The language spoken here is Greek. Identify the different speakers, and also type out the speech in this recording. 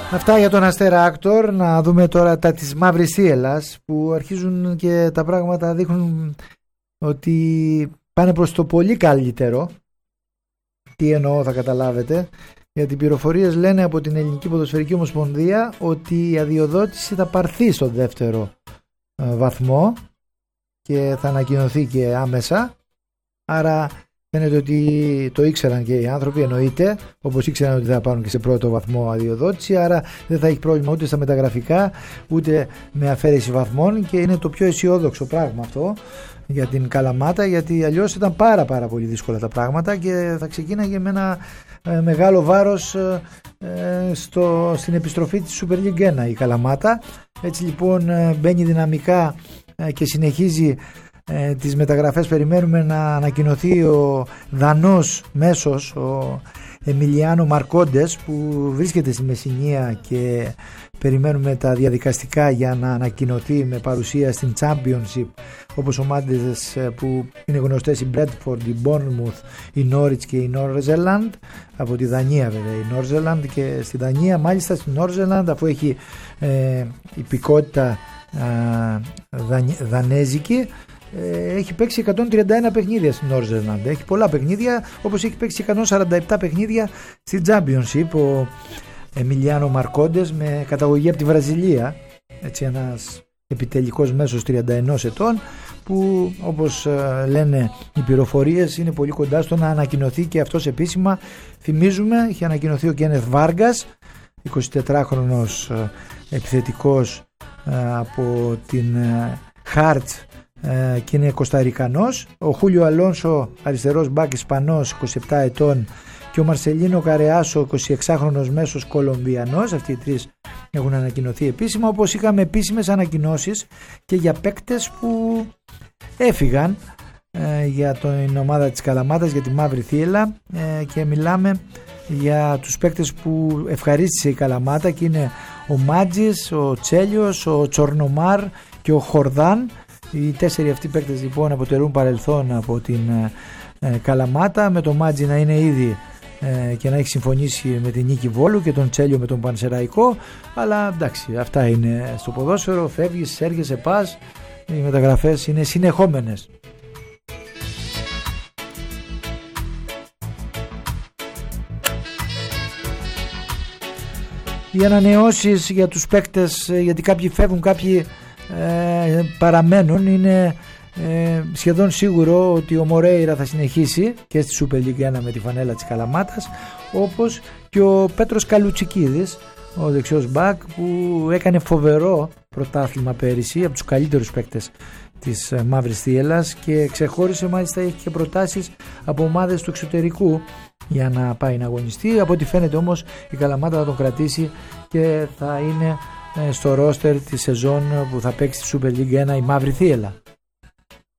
Speaker 1: Αυτά για τον Αστέρα Άκτορ. Να δούμε τώρα τα της Μαύρης Θύελλας, που αρχίζουν και τα πράγματα δείχνουν ότι πάνε προς το πολύ καλύτερο. Τι εννοώ, θα καταλάβετε. Γιατί οι πληροφορίες λένε από την Ελληνική Ποδοσφαιρική Ομοσπονδία ότι η αδειοδότηση θα πάρθει στο δεύτερο βαθμό και θα ανακοινωθεί και άμεσα. Άρα φαίνεται ότι το ήξεραν και οι άνθρωποι, εννοείται, όπως ήξεραν ότι θα πάρουν και σε πρώτο βαθμό αδειοδότηση. Άρα δεν θα έχει πρόβλημα ούτε στα μεταγραφικά ούτε με αφαίρεση βαθμών, και είναι το πιο αισιόδοξο πράγμα αυτό για την Καλαμάτα, γιατί αλλιώς ήταν πάρα πολύ δύσκολα τα πράγματα και θα ξεκίναγε με ένα μεγάλο βάρος στην επιστροφή της Super League 1 η Καλαμάτα. Έτσι λοιπόν μπαίνει δυναμικά και συνεχίζει τις μεταγραφές. Περιμένουμε να ανακοινωθεί ο Δανός μέσος, ο Εμιλιάνο Μαρκόντες, που βρίσκεται στη Μεσσηνία και περιμένουμε τα διαδικαστικά για να ανακοινωθεί με παρουσία στην Championship, όπως ομάδες που είναι γνωστές, η Bradford, η Bournemouth, η Norwich και η Northern, από τη Δανία βέβαια η Northern, και στη Δανία μάλιστα στην Northern, αφού έχει υπηκότητα δανέζικη, έχει παίξει 131 παιχνίδια στην Northern, έχει πολλά παιχνίδια, όπως έχει παίξει 147 παιχνίδια στη Championship ο Εμιλιάνο Μαρκόντες, με καταγωγή από τη Βραζιλία. Έτσι, ένας επιτελικός μέσος 31 ετών, που όπως λένε οι πληροφορίες είναι πολύ κοντά στο να ανακοινωθεί και αυτός επίσημα. Θυμίζουμε, είχε ανακοινωθεί ο Κένεθ Βάργας, 24χρονος επιθετικός από την Χάρτς και είναι Κοσταρικανός. Ο Χούλιο Αλόνσο, αριστερός μπακ Ισπανός, 27 ετών, και ο Μαρσελίνο Καρεάσο, 26χρονος μέσος Κολομβιανός. Αυτοί οι τρεις έχουν ανακοινωθεί επίσημα, όπως είχαμε επίσημες ανακοινώσεις και για παίκτες που έφυγαν για την ομάδα της Καλαμάτας, για τη Μαύρη Θύελλα, και μιλάμε για τους παίκτες που ευχαρίστησε η Καλαμάτα, και είναι ο Μάτζης, ο Τσέλιος, ο Τσορνομάρ και ο Χορδάν. Οι τέσσερις αυτοί παίκτες λοιπόν αποτελούν παρελθόν από την Καλαμάτα, με τον Μάτζη να είναι ήδη και να έχει συμφωνήσει με την Νίκη Βόλου, και τον Τσέλιο με τον Πανσεραϊκό. Αλλά εντάξει, αυτά είναι στο ποδόσφαιρο, φεύγεις, έρχεσαι, πας, οι μεταγραφές είναι συνεχόμενες. Οι ανανεώσεις για τους παίκτες, γιατί κάποιοι φεύγουν, κάποιοι παραμένουν, είναι σχεδόν σίγουρο ότι ο Μορέιρα θα συνεχίσει και στη Super League 1 με τη φανέλα της Καλαμάτας, όπως και ο Πέτρος Καλουτσικίδης, ο δεξιός μπακ, που έκανε φοβερό πρωτάθλημα πέρυσι, από τους καλύτερους παίκτες της Μαύρης Θύελλας, και ξεχώρισε, μάλιστα έχει και προτάσεις από ομάδες του εξωτερικού για να πάει να αγωνιστεί. Από ό,τι φαίνεται όμως η Καλαμάτα θα τον κρατήσει και θα είναι στο ρόστερ τη σεζόν που θα παίξει στη Super League 1 η Μαύρη Θύελλα.